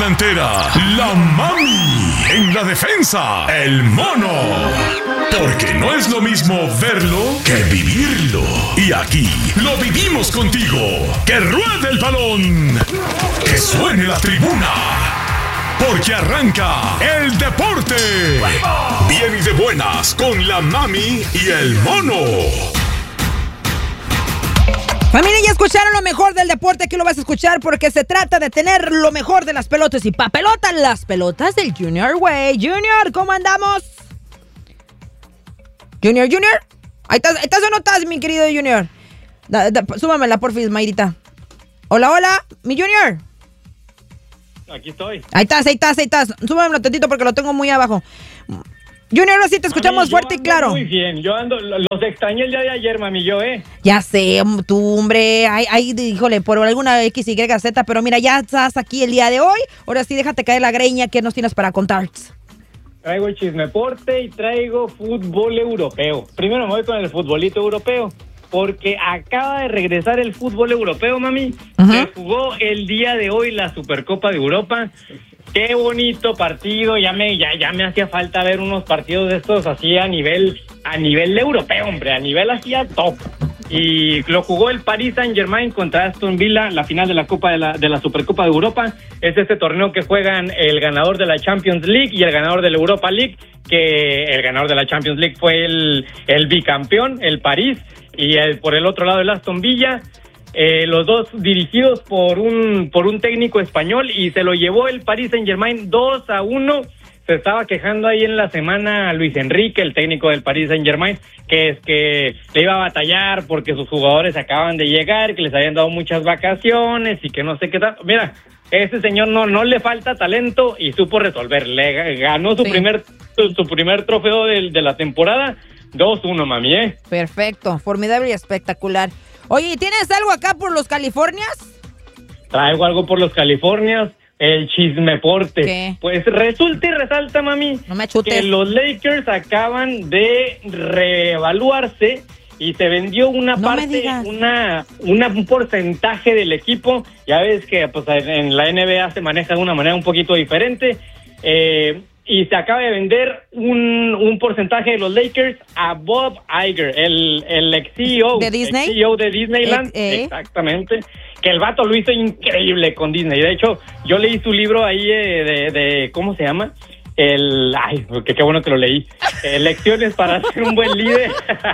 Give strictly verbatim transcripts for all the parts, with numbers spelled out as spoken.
delantera, la Mami. En la defensa, el Mono. Porque no es lo mismo verlo que vivirlo. Y aquí lo vivimos contigo. ¡Que ruede el balón! ¡Que suene la tribuna! Porque arranca el deporte. Bien y de buenas con la Mami y el Mono. Familia, ya escucharon lo mejor del deporte. Aquí lo vas a escuchar porque se trata de tener lo mejor de las pelotas. Y pa' pelota, las pelotas del Junior Way. Junior, ¿cómo andamos? Junior, Junior. Ahí estás, ahí estás o no estás, mi querido Junior. Da, da, súbamela, porfis, Mayrita. Hola, hola, mi Junior. Aquí estoy. Ahí estás, ahí estás, ahí estás. Súbamelo tantito porque lo tengo muy abajo. Junior, ahora sí te escuchamos mami, fuerte y claro. Muy bien, yo ando, los extrañé el día de ayer, mami, yo, ¿eh? Ya sé, tú, hombre, ay, ay, híjole, por alguna X, Y, Z, pero mira, ya estás aquí el día de hoy. Ahora sí, déjate caer la greña. ¿Qué nos tienes para contar? Traigo el chismeporte y traigo fútbol europeo. Primero me voy con el futbolito europeo, porque acaba de regresar el fútbol europeo, mami. Uh-huh. Se jugó el día de hoy la Supercopa de Europa. Qué bonito partido, ya me ya ya me hacía falta ver unos partidos de estos así a nivel a nivel europeo, hombre, a nivel así a top. Y lo jugó el Paris Saint-Germain contra Aston Villa, la final de la Copa de la de la Supercopa de Europa. Es este torneo que juegan el ganador de la Champions League y el ganador de la Europa League, que el ganador de la Champions League fue el el bicampeón, el París, y el, por el otro lado el Aston Villa. Eh, los dos dirigidos por un por un técnico español, y se lo llevó el Paris Saint-Germain dos a uno. Se estaba quejando ahí en la semana Luis Enrique, el técnico del Paris Saint-Germain, que es que le iba a batallar porque sus jugadores acaban de llegar, que les habían dado muchas vacaciones y que no sé qué tal. Mira, este señor no no le falta talento y supo resolver. Le ganó su sí. primer su, su primer trofeo de, de la temporada dos uno, mami, ¿eh? Perfecto, formidable y espectacular. Oye, ¿tienes algo acá por los Californias? Traigo algo por los Californias, el chismeporte. ¿Qué? Pues resulta y resalta, mami, no me chutes, que los Lakers acaban de reevaluarse y se vendió una no parte, una, una un porcentaje del equipo. Ya ves que pues en la N B A se maneja de una manera un poquito diferente. Eh... Y se acaba de vender un, un porcentaje de los Lakers a Bob Iger, el, el ex C E O. ¿De Disney? Ex C E O de Disneyland, eh, eh. exactamente. Que el vato lo hizo increíble con Disney. De hecho, yo leí su libro ahí eh, de, de, ¿cómo se llama? El, ay, qué, qué bueno que lo leí. Eh, lecciones para ser un buen líder.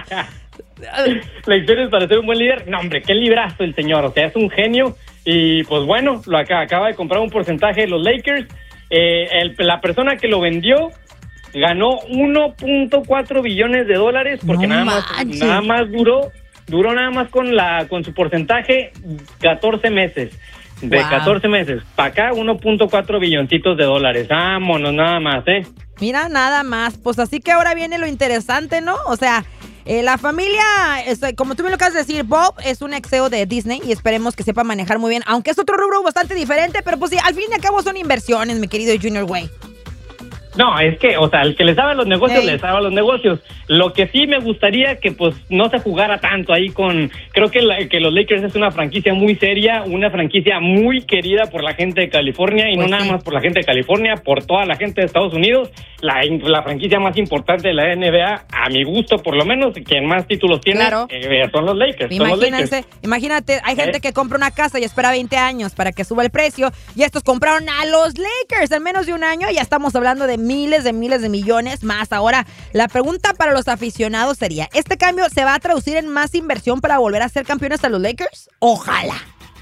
Lecciones para ser un buen líder. No, hombre, qué librazo el señor. O sea, es un genio. Y pues bueno, lo acaba, acaba de comprar un porcentaje de los Lakers. Eh, el, la persona que lo vendió ganó uno punto cuatro billones de dólares porque no nada más nada más duró duró nada más con la con su porcentaje catorce meses. De wow. catorce meses para acá uno punto cuatro billoncitos de dólares. Vámonos, nada más, ¿eh? Mira, nada más. Pues así que ahora viene lo interesante, ¿no? O sea, Eh, la familia, es, como tú me lo acabas de decir, Bob es un ex C E O de Disney y esperemos que sepa manejar muy bien, aunque es otro rubro bastante diferente, pero pues sí, al fin y al cabo son inversiones, mi querido Junior Way. No, es que, o sea, el que le sabe a los negocios, hey. le sabe a los negocios. Lo que sí me gustaría que, pues, no se jugara tanto ahí con... Creo que, la, que los Lakers es una franquicia muy seria, una franquicia muy querida por la gente de California, y pues no sí. nada más por la gente de California, por toda la gente de Estados Unidos. La, la franquicia más importante de la N B A, a mi gusto, por lo menos, quien más títulos tiene, claro. eh, son los Lakers. Imagínense, son los Lakers. Imagínate, hay gente ¿Eh? que compra una casa y espera veinte años para que suba el precio, y estos compraron a los Lakers en menos de un año, y ya estamos hablando de miles de miles de millones más. Ahora, la pregunta para los aficionados sería, ¿este cambio se va a traducir en más inversión para volver a ser campeones a los Lakers? Ojalá.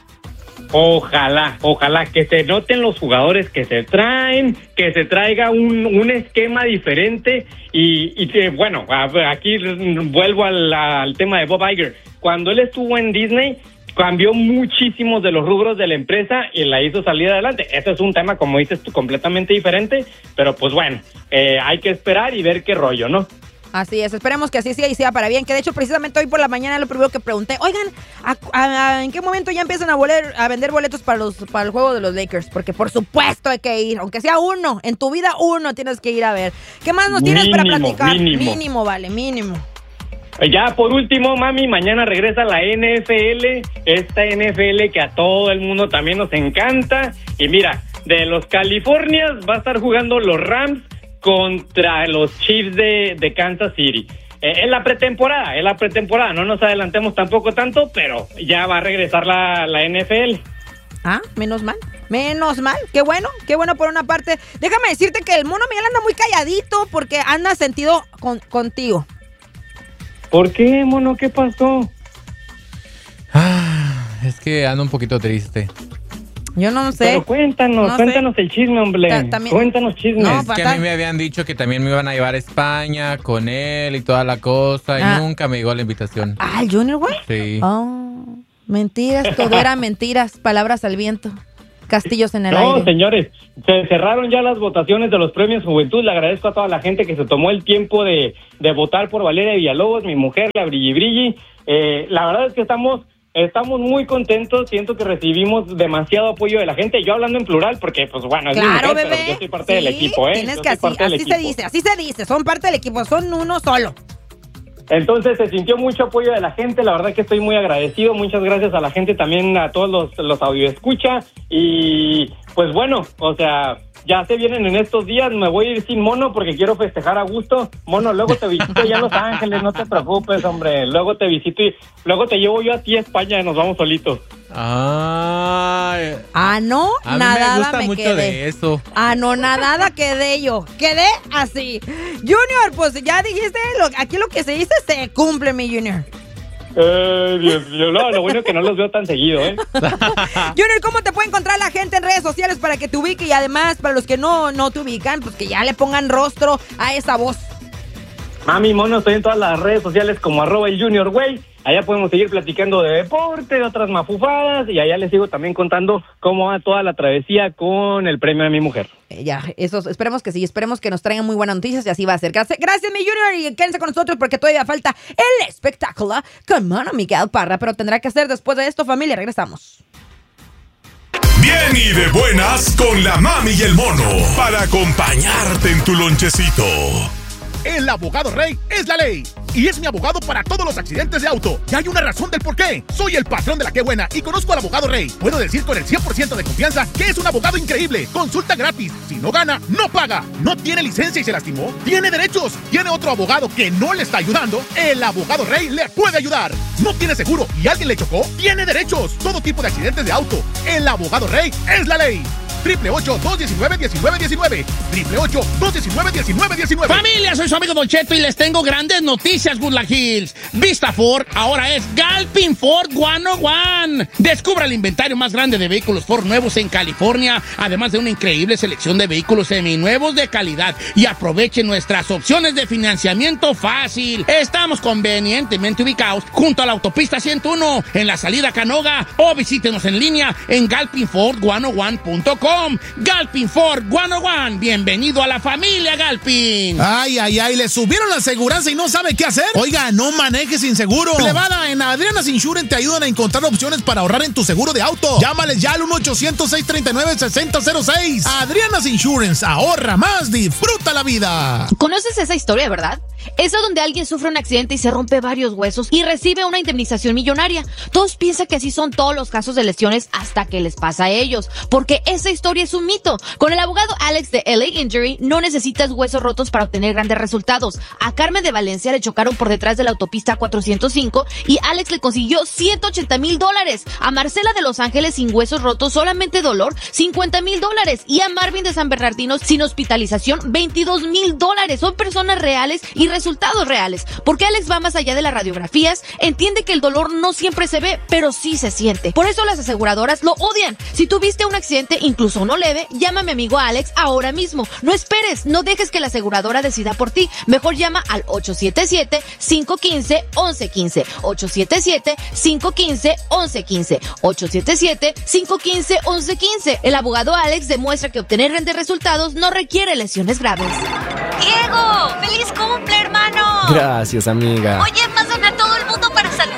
Ojalá, ojalá que se noten los jugadores que se traen, que se traiga un, un esquema diferente y, y que, bueno, aquí vuelvo al, al tema de Bob Iger. Cuando él estuvo en Disney, cambió muchísimos de los rubros de la empresa y la hizo salir adelante. Ese es un tema, como dices tú, completamente diferente, pero pues bueno, eh, hay que esperar y ver qué rollo, ¿no? Así es, esperemos que así sea y sea para bien, que de hecho precisamente hoy por la mañana lo primero que pregunté, oigan, ¿a, a, a, ¿en qué momento ya empiezan a, voler, a vender boletos para los para el juego de los Lakers? Porque por supuesto hay que ir, aunque sea uno, en tu vida uno tienes que ir a ver. ¿Qué más nos tienes mínimo, para platicar? Mínimo. Mínimo, vale, mínimo. Ya por último, mami, mañana regresa la N F L, esta N F L que a todo el mundo también nos encanta. Y mira, de los Californias. Va a estar jugando los Rams contra los Chiefs de, de Kansas City. Eh, en la pretemporada, en la pretemporada. No nos adelantemos tampoco tanto, pero ya va a regresar la, la N F L. Ah, menos mal, menos mal. Qué bueno, qué bueno por una parte. Déjame decirte que el mono Miguel anda muy calladito porque anda sentido con, contigo. ¿Por qué, mono? ¿Qué pasó? Ah, es que ando un poquito triste. Yo no sé. Pero cuéntanos, no cuéntanos sé. el chisme, hombre. Ta- también, cuéntanos chisme. No, es fatal. Que a mí me habían dicho que también me iban a llevar a España con él y toda la cosa. Ah. Y nunca me llegó la invitación. Ah, ¿el Junior, güey? Sí. Oh, mentiras, todo era mentiras. Palabras al viento. Castillos en el no, aire. No, señores, se cerraron ya las votaciones de los premios Juventud. Le agradezco a toda la gente que se tomó el tiempo de, de votar por Valeria Villalobos, mi mujer, la Brilli Brilli. Eh, la verdad es que estamos... Estamos muy contentos, siento que recibimos demasiado apoyo de la gente, yo hablando en plural porque, pues bueno, es claro, mi mujer, bebé. pero yo soy parte sí, del equipo, ¿eh? Tienes yo que así, así se dice, así se dice, son parte del equipo, son uno solo. Entonces se sintió mucho apoyo de la gente, la verdad que estoy muy agradecido, muchas gracias a la gente también, a todos los, los audioescucha y pues bueno, o sea... Ya se vienen en estos días, me voy a ir sin mono porque quiero festejar a gusto. Mono, luego te visito ya a Los Ángeles, no te preocupes, hombre. Luego te visito y luego te llevo yo a ti a España y nos vamos solitos. Ay. Ah, no, a nadada mí me gusta me mucho quedé. de eso. Ah, no, nadada quedé yo. Quedé así. Junior, pues ya dijiste, lo, aquí lo que se dice se cumple, mi Junior. Eh, Dios mío, no, lo bueno es que no los veo tan seguido, ¿eh? Junior, ¿cómo te puede encontrar la gente en redes sociales para que te ubique? Y además, para los que no, no te ubican, pues que ya le pongan rostro a esa voz. Mami, mono, estoy en todas las redes sociales como arroba el Junior Güey. Allá podemos seguir platicando de deporte, de otras mafufadas, y allá les sigo también contando cómo va toda la travesía con el premio de mi mujer. Eh, ya, eso, esperemos que sí, esperemos que nos traigan muy buenas noticias y así va a ser. Gracias, gracias mi Junior, y quédense con nosotros porque todavía falta el espectáculo con Mono Miguel Parra, pero tendrá que ser después de esto, familia. Regresamos. Bien y de buenas con la mami y el mono para acompañarte en tu lonchecito. El abogado Rey es la ley y es mi abogado para todos los accidentes de auto. Y hay una razón del por qué. Soy el patrón de la que buena y conozco al abogado Rey. Puedo decir con el cien por ciento de confianza que es un abogado increíble. Consulta gratis. Si no gana, no paga. No tiene licencia y se lastimó. Tiene derechos. Tiene otro abogado que no le está ayudando. El abogado Rey le puede ayudar. No tiene seguro y alguien le chocó. Tiene derechos. Todo tipo de accidentes de auto. El abogado Rey es la ley. Triple ocho, dos diecinueve, diecinueve diecinueve. Triple ocho, dos diecinueve, diecinueve diecinueve. Familia, soy su amigo Don Cheto y les tengo grandes noticias, Woodland Hills. Vista Ford ahora es Galpin Ford ciento uno. Descubra el inventario más grande de vehículos Ford nuevos en California, además de una increíble selección de vehículos seminuevos de calidad. Y aproveche nuestras opciones de financiamiento fácil. Estamos convenientemente ubicados junto a la autopista ciento uno en la salida Canoga, o visítenos en línea en galpin ford ciento uno punto com. Galpin Ford ciento uno. Bienvenido a la familia Galpin. Ay, ay, ay, le subieron la aseguranza y no sabe qué hacer. Oiga, no maneje sin seguro. Plebada, en Adriana's Insurance te ayudan a encontrar opciones para ahorrar en tu seguro de auto. Llámales ya al uno ochocientos, seis treinta y nueve, sesenta cero seis. Adriana's Insurance, ahorra más, disfruta la vida. ¿Conoces esa historia, verdad? Esa donde alguien sufre un accidente y se rompe varios huesos y recibe una indemnización millonaria. Todos piensan que así son todos los casos de lesiones hasta que les pasa a ellos, porque esa historia es un mito. Con el abogado Alex de L A Injury no necesitas huesos rotos para obtener grandes resultados. A Carmen de Valencia le chocaron por detrás de la autopista cuatrocientos cinco y Alex le consiguió ciento ochenta mil dólares. A Marcela de Los Ángeles sin huesos rotos, solamente dolor, cincuenta mil dólares. Y a Marvin de San Bernardino sin hospitalización, veintidós mil dólares. Son personas reales y resultados reales, porque Alex va más allá de las radiografías, entiende que el dolor no siempre se ve, pero sí se siente. Por eso las aseguradoras lo odian. Si tuviste un accidente, incluso no leve, llama a mi amigo Alex ahora mismo. No esperes, no dejes que la aseguradora decida por ti. Mejor llama al ocho siete siete, cinco uno cinco, once quince. ocho siete siete, cinco uno cinco, once quince. ocho siete siete, cinco uno cinco, once quince. El abogado Alex demuestra que obtener grandes resultados no requiere lesiones graves. ¡Diego! ¡Feliz cumple, hermano! Gracias, amiga. Oye, pasan a todo el mundo para saludar.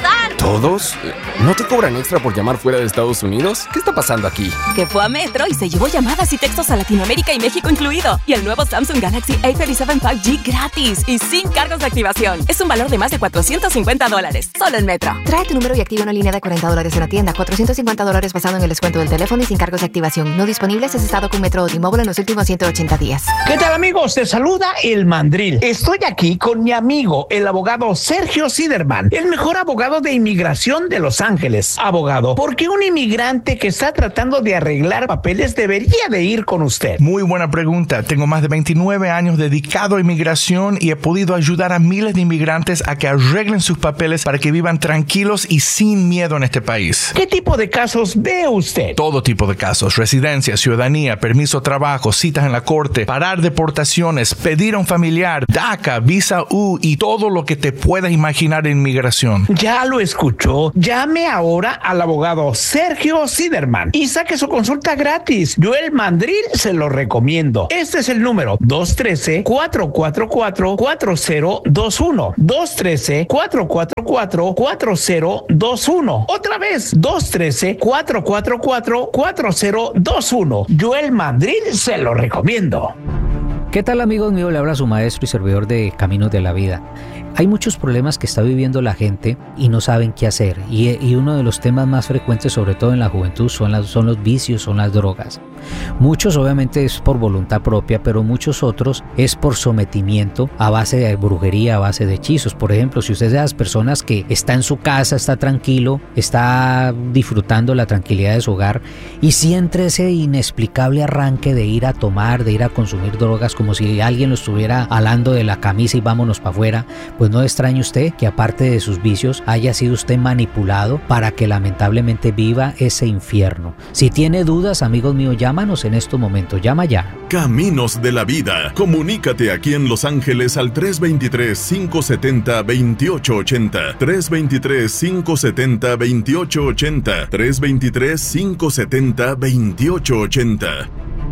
¿Todos? ¿No te cobran extra por llamar fuera de Estados Unidos? ¿Qué está pasando aquí? Que fue a Metro y se llevó llamadas y textos a Latinoamérica y México incluido. Y el nuevo Samsung Galaxy A treinta y siete cinco G gratis y sin cargos de activación. Es un valor de más de cuatrocientos cincuenta dólares. Solo en Metro. Trae tu número y activa una línea de cuarenta dólares en la tienda. cuatrocientos cincuenta dólares basado en el descuento del teléfono y sin cargos de activación. No disponible si has estado con Metro o T-Mobile en los últimos ciento ochenta días. ¿Qué tal, amigos? Te saluda el Mandril. Estoy aquí con mi amigo, el abogado Sergio Siderman, el mejor abogado de inmigración de Los Ángeles. Abogado, ¿por qué un inmigrante que está tratando de arreglar papeles debería de ir con usted? Muy buena pregunta. Tengo más de veintinueve años dedicado a inmigración y he podido ayudar a miles de inmigrantes a que arreglen sus papeles para que vivan tranquilos y sin miedo en este país. ¿Qué tipo de casos ve usted? Todo tipo de casos. Residencia, ciudadanía, permiso de trabajo, citas en la corte, parar deportaciones, pedir a un familiar, DACA, visa U y todo lo que te puedas imaginar en inmigración. Ya lo escuchó. Llame ahora al abogado Sergio Siderman y saque su consulta gratis. Yo, el Mandril, se lo recomiendo. Este es el número dos uno tres, cuatro cuatro cuatro, cuatro cero dos uno. dos uno tres, cuatro cuatro cuatro, cuatro cero dos uno. Otra vez, dos uno tres, cuatro cuatro cuatro, cuatro cero dos uno. Yo, el Mandril, se lo recomiendo. ¿Qué tal, amigos míos? Le habla su maestro y servidor de Caminos de la Vida. Hay muchos problemas que está viviendo la gente y no saben qué hacer. Y, y uno de los temas más frecuentes, sobre todo en la juventud, son, las, son los vicios, son las drogas. Muchos obviamente es por voluntad propia, pero muchos otros es por sometimiento a base de brujería, a base de hechizos. Por ejemplo, si usted es de las personas que está en su casa, está tranquilo, está disfrutando la tranquilidad de su hogar y siente ese inexplicable arranque de ir a tomar, de ir a consumir drogas, como si alguien lo estuviera alando de la camisa y vámonos para afuera, pues no extrañe usted que aparte de sus vicios haya sido usted manipulado para que lamentablemente viva ese infierno. Si tiene dudas, amigos míos, llámanos en estos momentos, llama ya. Caminos de la Vida. Comunícate aquí en Los Ángeles al tres dos tres, cinco siete cero, dos ocho ocho cero, tres dos tres, cinco siete cero, dos ocho ocho cero, tres dos tres, cinco siete cero, dos ocho ocho cero.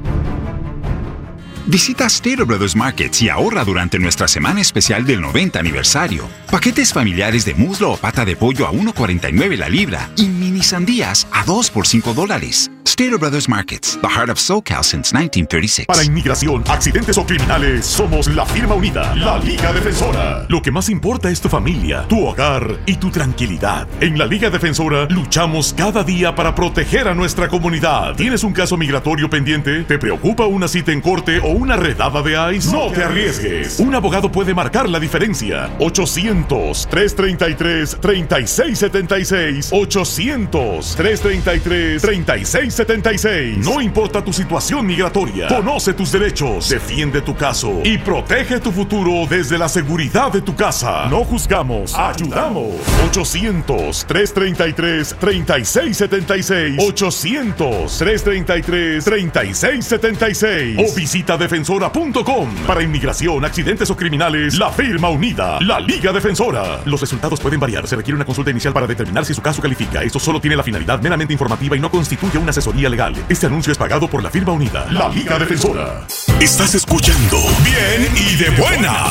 Visita Stater Brothers Markets y ahorra durante nuestra semana especial del noventa aniversario. Paquetes familiares de muslo o pata de pollo a uno cuarenta y nueve la libra y mini sandías a dos por cinco dólares. Stater Brothers Markets, the heart of SoCal since nineteen thirty-six. Para inmigración, accidentes o criminales, somos la firma unida, la Liga Defensora. Lo que más importa es tu familia, tu hogar y tu tranquilidad. En la Liga Defensora luchamos cada día para proteger a nuestra comunidad. ¿Tienes un caso migratorio pendiente? ¿Te preocupa una cita en corte o una redada de ICE? No te arriesgues. Un abogado puede marcar la diferencia. ochocientos, tres treinta y tres, treinta y seis setenta y seis. ochocientos, tres treinta y tres, treinta y seis setenta y seis. No importa tu situación migratoria. Conoce tus derechos, defiende tu caso y protege tu futuro desde la seguridad de tu casa. No juzgamos, ayudamos. ochocientos, tres treinta y tres, treinta y seis setenta y seis. ochocientos, tres treinta y tres, treinta y seis setenta y seis. O visita defensora punto com. Para inmigración, accidentes o criminales, la firma unida, la Liga Defensora. Los resultados pueden variar. Se requiere una consulta inicial para determinar si su caso califica. Esto solo tiene la finalidad meramente informativa y no constituye una asesoría legal. Este anuncio es pagado por la firma unida, la Liga Defensora. Estás escuchando Bien y de Buenas